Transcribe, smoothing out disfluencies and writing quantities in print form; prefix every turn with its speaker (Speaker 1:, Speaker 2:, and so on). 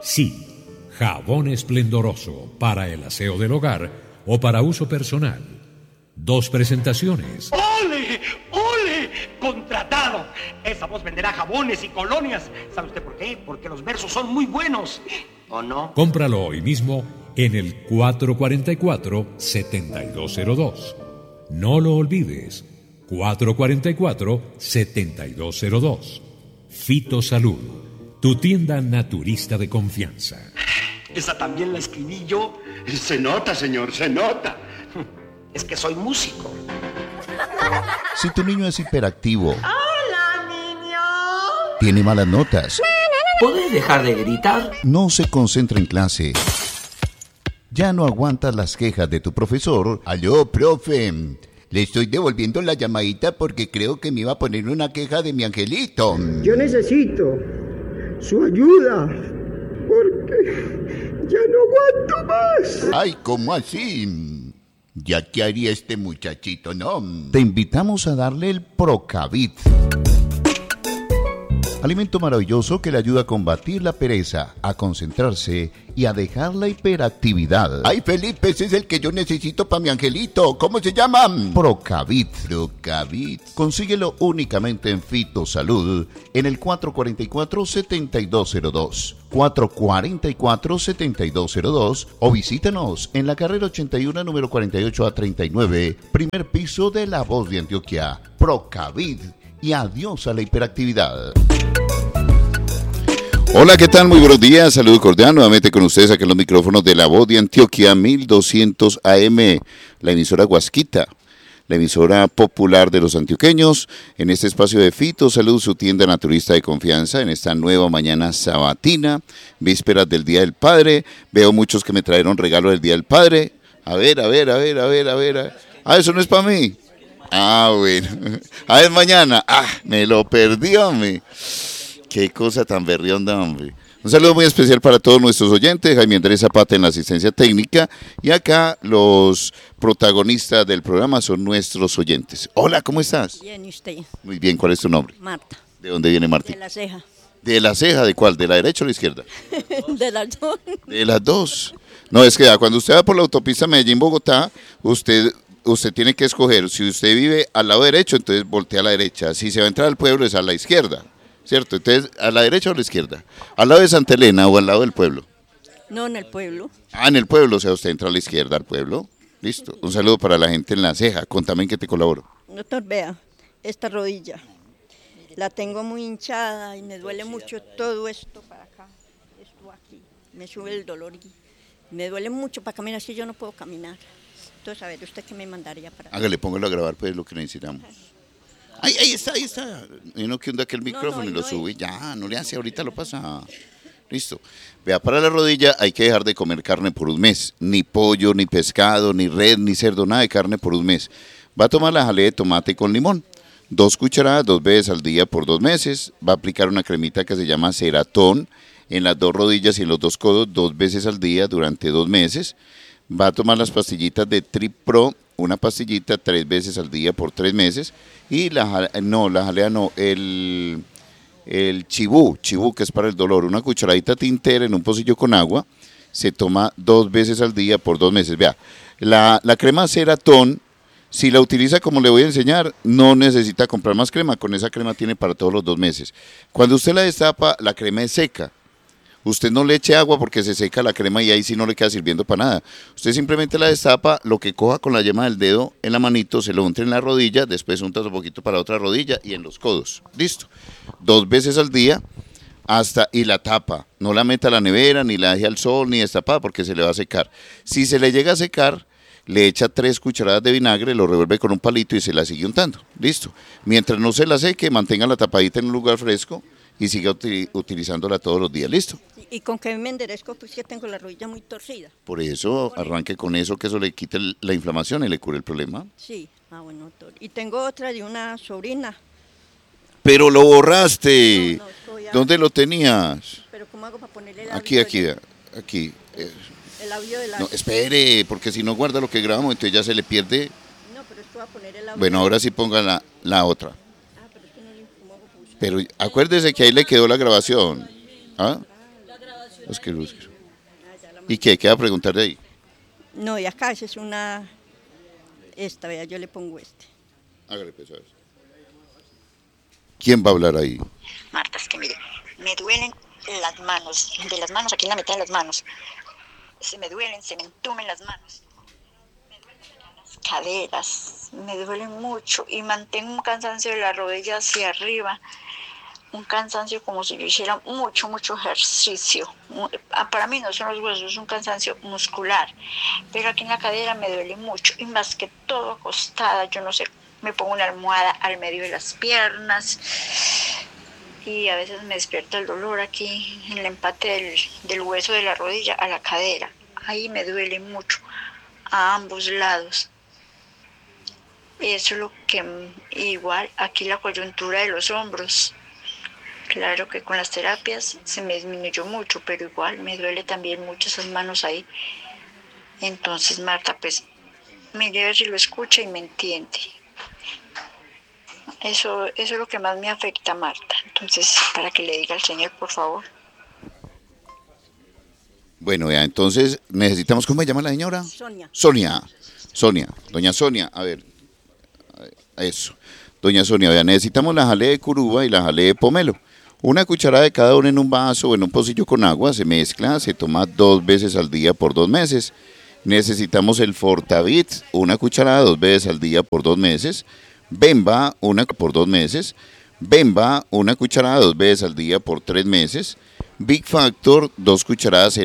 Speaker 1: Sí, jabón esplendoroso para el aseo del hogar o para uso personal. 2 presentaciones.
Speaker 2: ¡Ole! ¡Ole! ¡Contratado! Esa voz venderá jabones y colonias. ¿Sabe usted por qué? Porque los versos son muy buenos. ¿O no?
Speaker 1: Cómpralo hoy mismo en el 444-7202. No lo olvides. 444-7202. Fito Salud, tu tienda naturista de confianza.
Speaker 2: Esa también la escribí yo.
Speaker 3: Se nota, señor, se nota.
Speaker 2: Es que soy músico.
Speaker 4: Si tu niño es hiperactivo,
Speaker 5: ¡Hola, niño!
Speaker 4: tiene malas notas,
Speaker 2: ¿Podés dejar de gritar?
Speaker 4: no se concentra en clase, ya no aguantas las quejas de tu profesor.
Speaker 6: Aló, profe. Le estoy devolviendo la llamadita porque creo que me iba a poner una queja de mi angelito.
Speaker 7: Yo necesito su ayuda porque ya no aguanto más.
Speaker 6: Ay, ¿cómo así? ¿Ya qué haría este muchachito, no?
Speaker 4: Te invitamos a darle el Procavit. Alimento maravilloso que le ayuda a combatir la pereza, a concentrarse y a dejar la hiperactividad.
Speaker 6: Ay, Felipe, ese es el que yo necesito para mi angelito. ¿Cómo se llama?
Speaker 4: Procavit.
Speaker 6: Procavit.
Speaker 4: Consíguelo únicamente en Fito Salud en el 444-7202. 444-7202 o visítanos en la carrera 81, número 48A39, primer piso de La Voz de Antioquia. Procavit y adiós a la hiperactividad.
Speaker 8: Hola, ¿qué tal? Muy buenos días, saludo cordial nuevamente con ustedes aquí en los micrófonos de La Voz de Antioquia, 1200 AM, la emisora Guasquita, la emisora popular de los antioqueños, en este espacio de Fito Salud, su tienda naturista de confianza, en esta nueva mañana sabatina, vísperas del Día del Padre. Veo muchos que me trajeron regalo del Día del Padre. A ver. Ah, eso no es para mí. Ah, bueno. Ah, es mañana. Ah, me lo perdí, hombre. Qué cosa tan berrionda, hombre. Un saludo muy especial para todos nuestros oyentes. Jaime Andrés Zapata en la asistencia técnica. Y acá los protagonistas del programa son nuestros oyentes. Hola, ¿cómo estás?
Speaker 5: Bien, ¿y usted?
Speaker 8: Muy bien, ¿cuál es tu nombre?
Speaker 5: Marta.
Speaker 8: ¿De dónde viene Martín?
Speaker 5: De La Ceja.
Speaker 8: ¿De La Ceja? ¿De cuál? ¿De la derecha o la izquierda?
Speaker 5: De las dos.
Speaker 8: De las dos. No, es que cuando usted va por la autopista Medellín-Bogotá, usted tiene que escoger. Si usted vive al lado derecho, entonces voltea a la derecha. Si se va a entrar al pueblo, es a la izquierda. ¿Cierto? Entonces, ¿a la derecha o a la izquierda? ¿Al lado de Santa Elena o al lado del pueblo?
Speaker 5: No, en el pueblo.
Speaker 8: Ah, en el pueblo, o sea, usted entra a la izquierda al pueblo. Listo. Un saludo para la gente en La Ceja. Contame en qué te colaboro.
Speaker 5: Doctor, vea, esta rodilla. La tengo muy hinchada y me duele mucho todo esto para acá. Esto aquí. Me sube el dolor y me duele mucho para caminar, así yo no puedo caminar. Entonces, a ver, ¿usted qué me mandaría para...?
Speaker 8: Hágale, póngalo a grabar, pues, lo que necesitamos. Ahí está. Y no que hunda aquel micrófono y lo sube. Ya, no le hace, ahorita lo pasa. Listo. Vea, para la rodilla hay que dejar de comer carne por un mes. Ni pollo, ni pescado, ni red, ni cerdo, nada de carne por un mes. Va a tomar la jalea de tomate con limón. 2 cucharadas, 2 veces al día por 2 meses. Va a aplicar una cremita que se llama Ceratón en las 2 rodillas y en los 2 codos 2 veces al día durante 2 meses. Va a tomar las pastillitas de Tripro, una pastillita 3 veces al día por 3 meses. Y el chibú, que es para el dolor, una cucharadita tintera en un pocillo con agua, se toma 2 veces al día por 2 meses. Vea, la crema Ceratón, si la utiliza como le voy a enseñar, no necesita comprar más crema, con esa crema tiene para todos los 2 meses. Cuando usted la destapa, la crema es seca. Usted no le eche agua porque se seca la crema y ahí sí no le queda sirviendo para nada. Usted simplemente la destapa, lo que coja con la yema del dedo en la manito, se lo unta en la rodilla, después unta un poquito para otra rodilla y en los codos. Listo. 2 veces al día y la tapa. No la meta a la nevera, ni la deje al sol, ni destapada porque se le va a secar. Si se le llega a secar, le echa 3 cucharadas de vinagre, lo revuelve con un palito y se la sigue untando. Listo. Mientras no se la seque, mantenga la tapadita en un lugar fresco y siga utilizándola todos los días. ¿Listo?
Speaker 5: ¿Y con qué me enderezco? Pues que tengo la rodilla muy torcida.
Speaker 8: Por eso arranque con eso, que eso le quite la inflamación y le cure el problema.
Speaker 5: Sí, bueno, doctor. Y tengo otra de una sobrina.
Speaker 8: Pero lo borraste.
Speaker 5: No,
Speaker 8: ¿Dónde lo tenías?
Speaker 5: Pero ¿cómo hago para ponerle el audio?
Speaker 8: Aquí.
Speaker 5: El audio de la...
Speaker 8: No, espere, porque si no guarda lo que grabamos, entonces ya se le pierde.
Speaker 5: No, pero esto va a poner el audio.
Speaker 8: Bueno, ahora sí ponga la otra. Pero es que no le... Pero acuérdese que ahí le quedó la grabación. ¿Ah?
Speaker 9: La grabación
Speaker 8: Búsquelo. ¿Y qué va a preguntar de ahí?
Speaker 5: No, y acá esa es una... Esta, vea, yo le pongo este.
Speaker 8: Hágale, pues, a ver. ¿Quién va a hablar ahí?
Speaker 9: Marta, es que mire, me duelen las manos, de las manos, aquí en la mitad de las manos. Se me duelen, se me entumen las manos. Me duelen las caderas, me duelen mucho y mantengo un cansancio de la rodilla hacia arriba. Un cansancio como si yo hiciera mucho ejercicio. Para mí no son los huesos, es un cansancio muscular. Pero aquí en la cadera me duele mucho. Y más que todo acostada, yo no sé, me pongo una almohada al medio de las piernas. Y a veces me despierta el dolor aquí en el empate del hueso de la rodilla a la cadera. Ahí me duele mucho, a ambos lados. Eso es lo que, igual aquí la coyuntura de los hombros. Claro que con las terapias se me disminuyó mucho, pero igual me duele también mucho esas manos ahí. Entonces, Marta, pues, mire a ver si lo escucha y me entiende. Eso es lo que más me afecta, Marta. Entonces, para que le diga al Señor, por favor.
Speaker 8: Bueno, ya, entonces necesitamos, ¿cómo se llama la señora?
Speaker 5: Sonia.
Speaker 8: Sonia, doña Sonia, a ver, eso. Doña Sonia, vea, necesitamos la jalea de curuba y la jalea de pomelo. Una cucharada de cada uno en un vaso o en un pocillo con agua, se mezcla, se toma 2 veces al día por 2 meses. Necesitamos el Fortavit, una cucharada 2 veces al día por 2 meses. Bemba, por 2 meses. Bemba, una cucharada 2 veces al día por 3 meses. Big Factor, 2 cucharadas